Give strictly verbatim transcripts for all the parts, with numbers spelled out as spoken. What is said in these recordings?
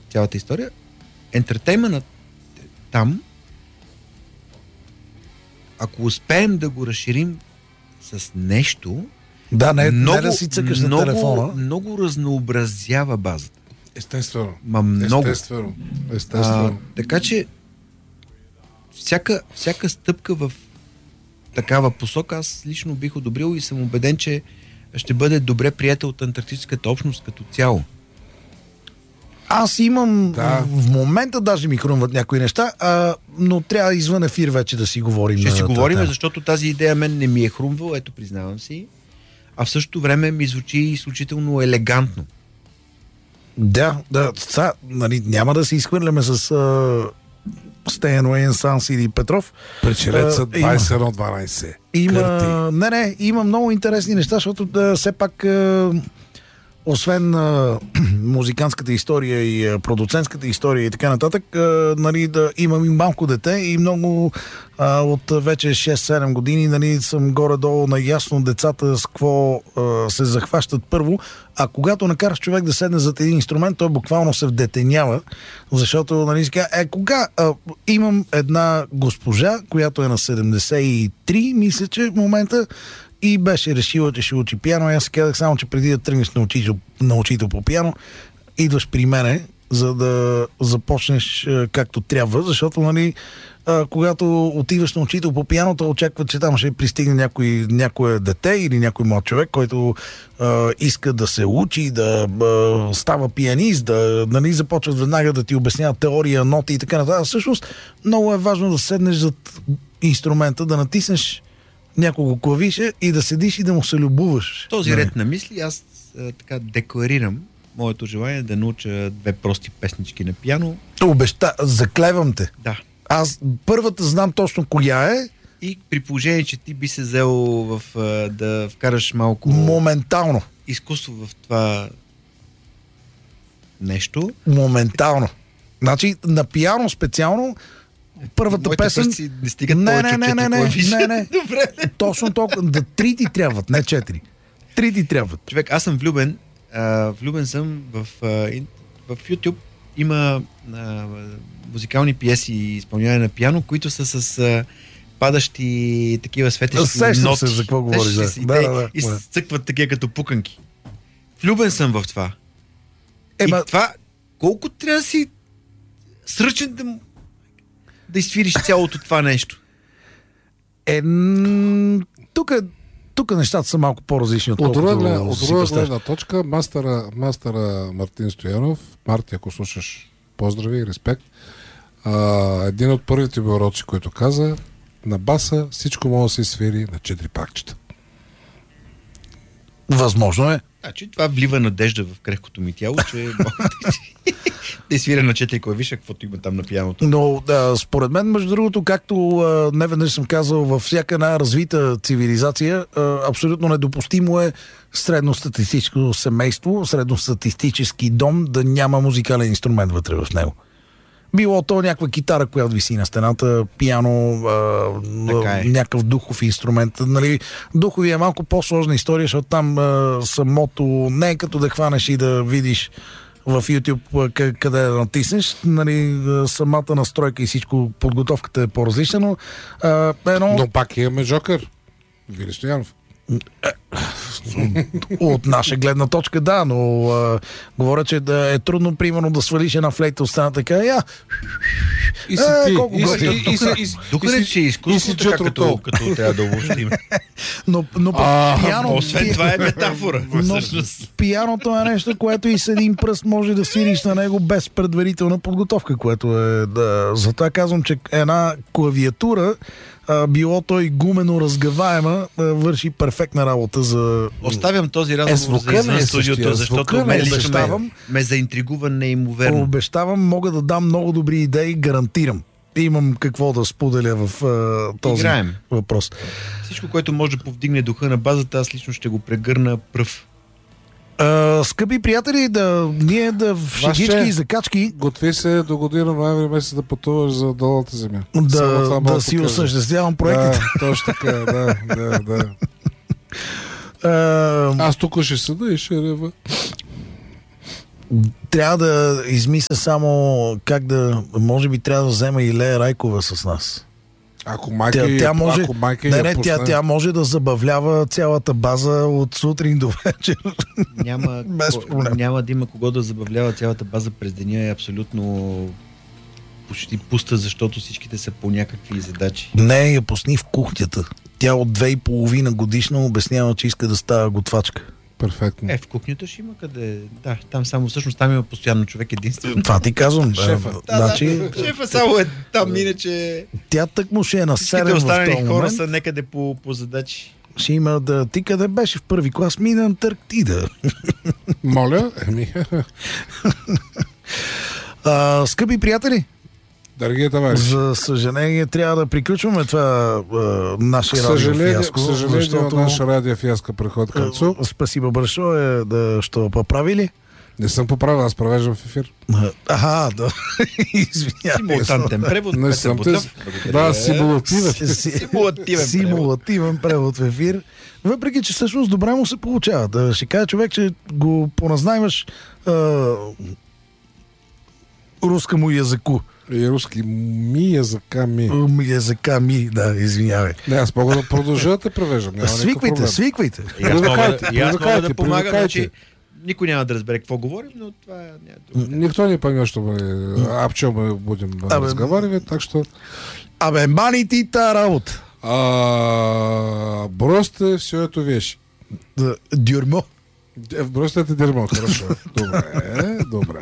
цялата история. Ентертейментът там, ако успеем да го разширим с нещо, да, не, много, не да си цъкаш много, на телефона. Много разнообразява базата. Естествено. Ма много. Естествено. Естествено. А, така че всяка, всяка стъпка в такава посока аз лично бих одобрил и съм убеден, че ще бъде добре приета от антарктическата общност като цяло. Аз имам да. в момента даже ми хрумват някои неща, а, но трябва извън ефир вече да си говорим. Ще си говорим, тема. защото тази идея мен не ми е хрумвала, ето признавам си, а в същото време ми звучи изключително елегантно. Да, да, са, нали, няма да се изхвърляме с Стейн Уейн, Санс или Петров. Печелеца двайсет и едно дванайсет. Има, не, не, има много интересни неща, защото да, все пак а, освен а, музикантската история и а, продуцентската история и така нататък, а, нали, да, имам и малко дете и много а, от вече шест-седем години, нали, съм горе-долу наясно децата с какво а, се захващат първо, а когато накараш човек да седне зад един инструмент, той буквално се вдетенява, защото, нали, си казва, е, кога а, имам една госпожа, която е на седемдесет и три, мисля, че в момента, и беше решила, че ще учи пиано. И аз си казах само, че преди да тръгнеш на учител, на учител по пиано, идваш при мене, за да започнеш а, както трябва, защото, нали, а, когато отиваш на учител по пиано, то очаква, че там ще пристигне някой, някое дете или някой млад човек, който а, иска да се учи, да а, става пианист, да, нали, започват веднага да ти обясняват теория, ноти и така нататък. Всъщност, много е важно да седнеш зад инструмента, да натиснеш няколко клавиша и да седиш и да му се любуваш. Този ред на мисли аз а, така декларирам моето желание да науча две прости песнички на пиано. Обеща, заклевам те. Да. Аз първата знам точно коя е. И при положение, че ти би се взел в, а, да вкараш малко моментално изкуство в това нещо. Моментално. Значи на пиано специално първата Моите песен... пръсти не стигат не, повече не, от не, четири не, клавиши. не, не. Добре. Точно толкова. Да, три ти трябват, не четири. Три ти трябват. Човек, аз съм влюбен. А, влюбен съм в, а, в YouTube. Има а, музикални пиеси и изпълняване на пиано, които са с а, падащи такива светещи Сещам ноти. се за какво говориш. Да. И, Да, те, да, да. и цъкват такива като пуканки. Влюбен съм в това. Ема... И това, колко трябва да си сръчен да, да изфириш цялото това нещо? Е, тук, тук нещата са малко по-различни от От друга, колкото от си друга представяш. гледна точка, мастера, мастера Мартин Стоянов, Марти, ако слушаш, поздрави и респект, а, един от първите ми уроци, който каза, на баса всичко може да се свири на четири пакчета. Възможно е. Значи това влива надежда в крехкото ми тяло, че да изсвиря на четири клавиша, каквото има там на пианото. Но да, според мен, между другото, както а, неведнъж съм казал, във всяка една развита цивилизация, а, абсолютно недопустимо е средностатистическо семейство, средностатистически дом да няма музикален инструмент вътре в него. Било то някаква китара, която виси на стената, пиано, а, е. някакъв духов инструмент. Нали, духови е малко по-сложна история, защото там а, самото не е като да хванеш и да видиш в YouTube къде да натиснеш. Нали, самата настройка и всичко, подготовката е по-различна, но а, едно... Но пак имаме Жокър. Вили Стоянов. От наша гледна точка, да, но а, говоря, че да е трудно, примерно, да свалиш една флейта от страната, така, я... И си Е, ти. колко И готин. си- и си- и си- Тук и не си- че е и изкуство, си така, Джо като, Тротол. като трябва да обобщим. Но, но пък А, пиано... Освен пи- това е метафора. Но Всъщност. пианото е нещо, което и с един пръст може да свириш на него без предварителна подготовка, което е да... Затова казвам, че една клавиатура, а, било той гумено разгъваема, а, върши перфектна работа за... Оставям този Е, разговор звука за извън не е студиото, същия, защото звука не ме, е лично същия. ме, ме заинтригува неимоверно. Обещавам, мога да дам много добри идеи, гарантирам. Имам какво да споделя в а, този Играем. въпрос. Всичко, което може да повдигне духа на базата, аз лично ще го прегърна пръв. А, скъпи приятели, да ние да в шегички Ваше- и закачки Готви се до година ноември месец да пътуваш за долната земя. Само да, това мога да си кажа. осъществявам проектите. Да, точно така, да, да, да. А, Аз тук ще седа и ще рева. Трябва да измисля само как да... Може би трябва да взема и Лея Райкова с нас. Ако майка Тя, е, тя може, ако майка не, е не, тя, тя може да забавлява цялата база от сутрин до вечер. Няма, Без ко- проблем. няма да има кого да забавлява цялата база през деня, е абсолютно почти пуста, защото всичките са по някакви задачи. Не, я пусни в кухнята. Тя от две и половина годишна обяснява, че иска да става готвачка. Перфектно. Е, в кухнята ще има къде. Да, там само всъщност там има постоянно човек единствено. Това ти казвам. Шефа. Да, значи, Шефа само е там, иначе тя тък му ще е на всичките седем в останали този хора момент. са некъде по, по задачи. Ще има да... Ти къде беше в първи клас? Мина Антарктида. Моля, еми, А, скъпи приятели, дорогие товарищи. за съжаление трябва да приключваме това а, наше К радио съжаление, фиаско, к съжаление защото наша радио фиаско приходит к концу. а, спасибо большое, да що поправили. Не съм поправил, аз провеждам в ефир. Аха, да. Извинявай. Симултантен превод. Не Петър съм Ботев. те. Благодаря. Да, симулативен. Симулативен Симулативен превод в ефир. Въпреки, че всъщност добре му се получава. Да ще кажа човек, че го поназнаймаш а, руска му языку. И руски ми языка ми. М, Языка ми, да, извинявай. Не, аз мога да продължа да те превеждам. Няма никакъв Свиквайте, проблем. свиквайте. И аз мога, Привлекайте, и аз мога да привлекайте, помагам, привлекайте. значи никой няма да разбере какво говорим, но това няма да... Никто не поймет, что мы, об чем мы будем Абе, разговаривать, так что Абе, мани ти та работа. а, бросьте все эту вещь. Да, Дюрмо. Д- Бросьте это дерьмо, хорошо. Добре, добре.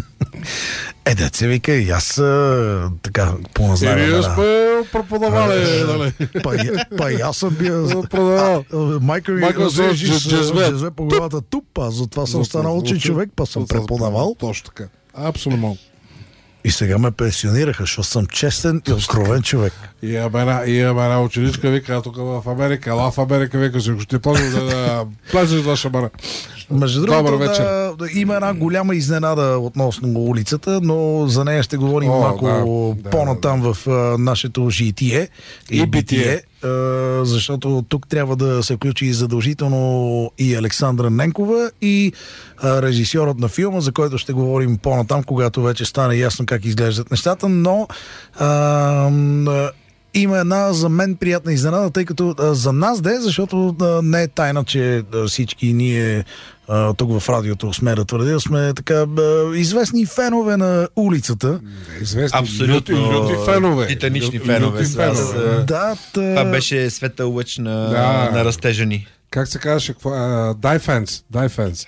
Е, да се вика, и аз а, така поназнавам. Или да. сме преподавали, нали? Па, и- па и аз съм бил... Продавал. А, а, Майка ми Майка взе с с джезве. джезве по главата туп, аз затова съм станал учен човек, па съм преподавал. Точно така. Абсолютно. И сега ме пенсионираха, защото съм честен и откровен човек. И имаме една, и имаме една ученичка, вика, тук в Америка, ала в Америка, вика, си, ще плажеш да, да плажеш да шамара. Между Добър другото, вечер. да, да, има една голяма изненада относно улицата, но за нея ще говорим О, малко да, да, по-натам в а, нашето житие и, И битие, битие. а, защото тук трябва да се включи задължително и Александра Ненкова и а, режисьорът на филма, за който ще говорим по-натам, когато вече стане ясно как изглеждат нещата, но а, м, има една за мен приятна изненада, тъй като а, за нас де, защото а, не е тайна, че а, всички ние а, тук в радиото сме да твърдя, сме така а, известни фенове на улицата. Известни Абсолютно. люти, люти фенове. Титанични Лю- фенове люти са. Аз, фенове. а, Да, та... Това беше светъл лъч на, Да. на растежа ни. Как се казваше? какво? А, Дай фенс. Дай фенс.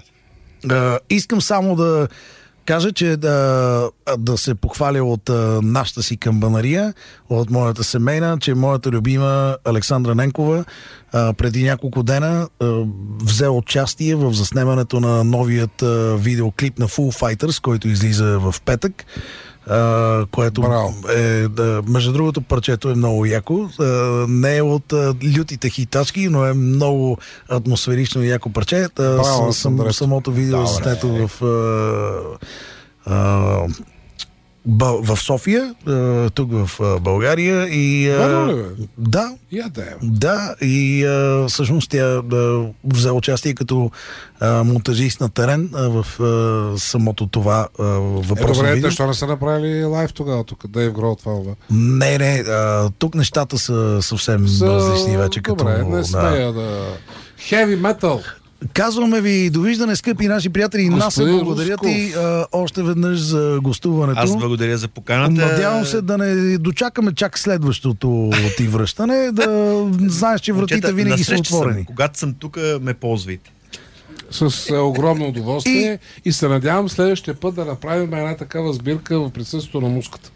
А, искам само да кажа, че да, да се похваля от а, нашата си камбанария, от моята семейна, че моята любима Александра Ненкова а, преди няколко дена а, взе участие в заснемането на новият а, видеоклип на Foo Fighters, който излиза в петък. Uh, което Браво. е, да, между другото, парчето е много яко. Uh, не е от uh, лютите хитачки, но е много атмосферично и яко парче. Uh, Браво, с, съм, Андре. самото видео Добре. заснето в uh, uh, Бъл- в София, uh, тук в uh, България и uh, Верно ли, бе? да, Я да е. да, и а, всъщност тя а, взе участие като а, монтажист на терен а, в а, самото това а, Е, въпросно добре, видео. те, що не са направили лайв тогава, тук, Дейв Грол, това, бе. Не, не, а, тук нещата са съвсем различни вече. Като, Добре, не да. смея да... Heavy metal. Казваме ви довиждане, скъпи наши приятели. Нас се Господин благодаря Русков. ти а, още веднъж за гостуването. Аз благодаря за поканата. Надявам се да не дочакаме чак следващото ти връщане, да знаеш, че вратите Момчета, винаги са насреща отворени. Съм. Когато съм тук, ме ползвайте. С е, огромно удоволствие и... и се надявам следващия път да направим една такава сбирка в присъствието на муската.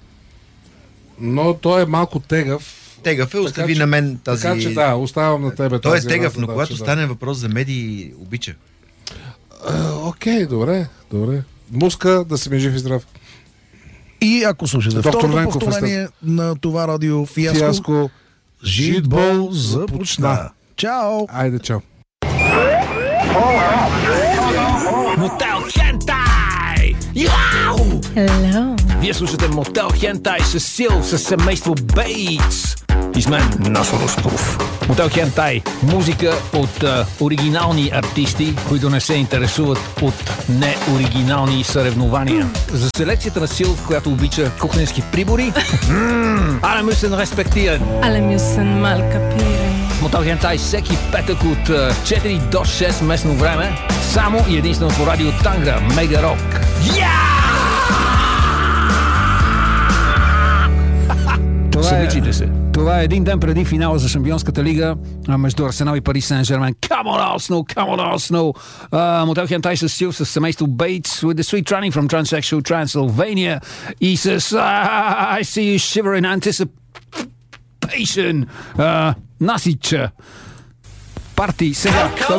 Но той е малко тегав. Тегав е, остави че- на мен тази... Така че да, оставам на тебе Той е тази тегав, една но задача, когато да. стане въпрос за медии, обича. А, окей, добре, добре. Муска, да си ми жив и здрав. И ако слушате Доктор второто Ленков, повторение на това радио Фиаско, Фиаско. Житбол започна. Чао! Айде, чао. Мотел Хентай! Яу! Hello. Вие слушате Мотел Хентай с Сил, с семейство Бейтс. И с мен Насо Ростов. Мотел Хентай. Музика от а, оригинални артисти, които не се интересуват от неоригинални съревнования. За селекцията на Силв, която обича кухненски прибори. Але мюсен респектиран. Alle müssen mal kapieren. Мотел Хентай всеки петък от а, четири до шест местно време. Само и единствено по радио Тангра. Мега Рок. Събличите се. Това е един ден преди финала за Шампионската лига а, между Арсенал и Пари Сен-Жермен. Come on, Arsenal! Come on, Arsenal! Uh, Мотел Хентай с Сил, с семейство Bates, with the sweet running from Transsexual Transylvania и с uh, I see you shiver in anticipation. Uh, Насича. Парти сега.